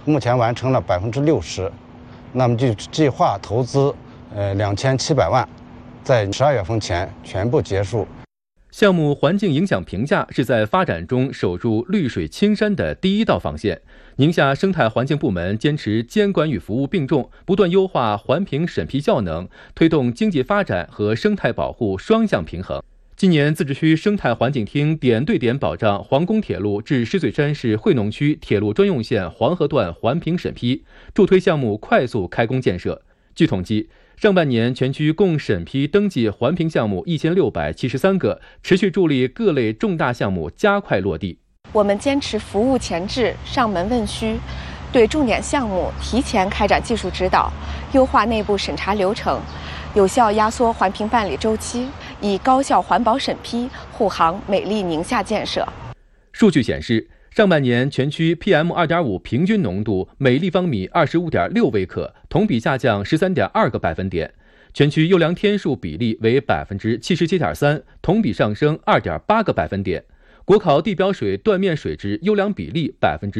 目前完成了60%，那么就计划投资2700万，在12月份前全部结束。 项目环境影响评价是在发展中守住绿水青山的第一道防线。宁夏生态环境部门坚持监管与服务并重，不断优化环评审批效能，推动经济发展和生态保护双向平衡。今年自治区生态环境厅点对点保障皇宫铁路至石嘴山市惠农区铁路专用线黄河段环评审批，助推项目快速开工建设。据统计，上半年全区共审批登记环评项目1673个，持续助力各类重大项目加快落地。 我们坚持服务前置、上门问需，对重点项目提前开展技术指导，优化内部审查流程，有效压缩环评办理周期，以高效环保审批护航美丽宁夏建设。 数据显示，上半年全区 PM2.5 平均浓度每立方米25.6微克，同比下降13.2个百分点。全区优良天数比例为77.3%，同比上升2.8个百分点。国考地表水断面水质优良比例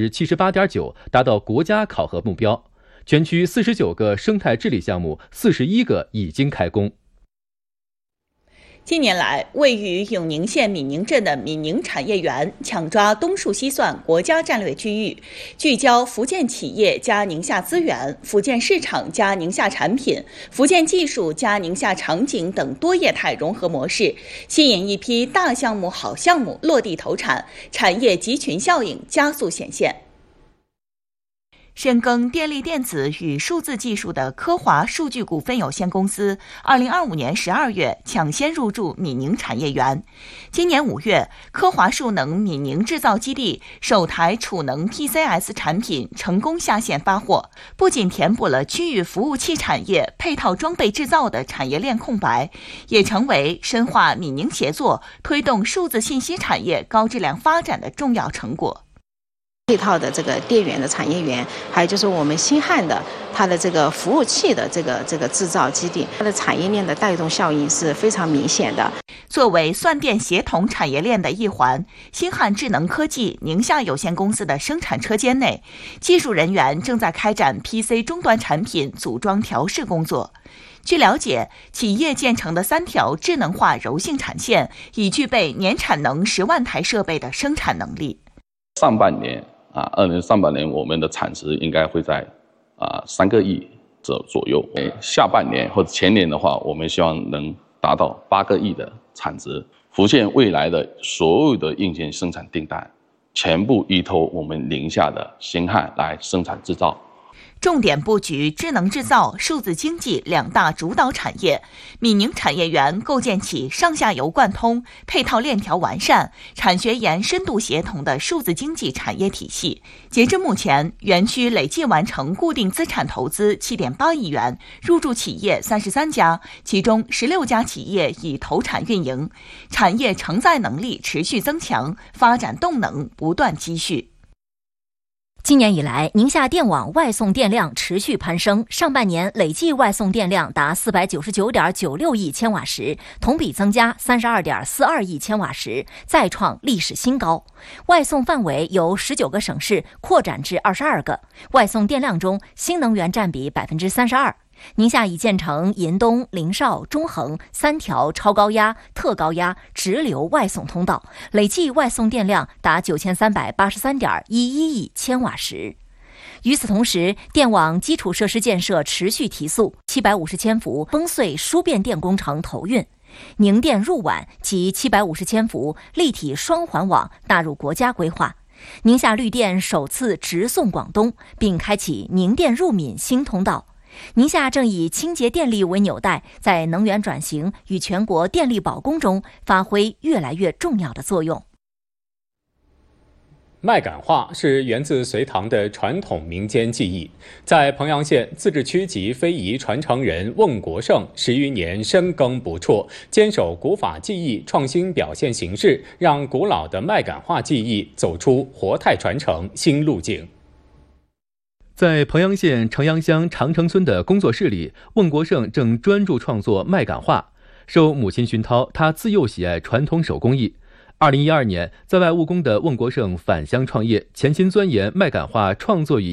78.9%，达到国家考核目标。全区49个生态治理项目，41个已经开工。 近年来，位于永宁县闽宁镇的闽宁产业园抢抓东数西算国家战略区域，聚焦福建企业加宁夏资源、福建市场加宁夏产品、福建技术加宁夏场景等多业态融合模式，吸引一批大项目、好项目落地投产，产业集群效应加速显现。深耕电力电子与数字技术的科华数据股份有限公司2025年12月抢先入驻闽宁产业园。今年5月，科华数能闽宁制造基地首台储能 PCS 产品成功下线发货，不仅填补了区域服务器产业配套装备制造的产业链空白，也成为深化闽宁协作、推动数字信息产业高质量发展的重要成果。 配套的这个电源的产业园，还有就是我们新汉的它的这个服务器的这个制造基地，它的产业链的带动效应是非常明显的。 作为算电协同产业链的一环，新汉智能科技宁夏有限公司的生产车间内，技术人员正在开展 PC 终端产品组装调试工作。据了解，企业建成的3条智能化柔性产线已具备年产能10万台设备的生产能力。 上半年2年上半年我们的产值应该会在3个亿左右。下半年或者前年的话，我们希望能达到8个亿的产值。福建未来的所有的硬件生产订单，全部依托我们宁夏的新汉来生产制造。 重点布局智能制造、数字经济2大主导产业，闽宁产业园构建起上下游贯通、配套链条完善、产学研深度协同的数字经济产业体系。截至目前，园区累计完成固定资产投资7.8亿元，入驻企业33家，其中16家企业已投产运营，产业承载能力持续增强，发展动能不断积蓄。 今年以来，宁夏电网外送电量持续攀升，上半年累计外送电量达499.96亿千瓦时，同比增加32.42亿千瓦时，再创历史新高。外送范围由19个省市扩展至22个，外送电量中新能源占比32%。宁夏已建成银东、临邵、中横3条超高压、特高压直流外送通道，累计外送电量达9383.11亿千瓦时。与此同时，电网基础设施建设持续提速，750千伏崩碎输变电工程投运，宁电入皖及750千伏立体双环网纳入国家规划。宁夏绿电首次直送广东，并开启宁电入闽新通道。宁夏正以清洁电力为纽带，在能源转型与全国电力保供中发挥越来越重要的作用。 麦秆画是源自隋唐的传统民间技艺，在彭阳县自治区级非遗传承人孟国胜10余年深耕不辍，坚守古法技艺创新表现形式，让古老的麦秆画技艺走出活态传承新路径。 在彭阳县城阳乡长城村的工作室里，孟国胜正专注创作麦秆画。受母亲熏陶，他自幼喜爱传统手工艺。2012年，在外务工的孟国胜返乡创业，潜心钻研麦秆画创作与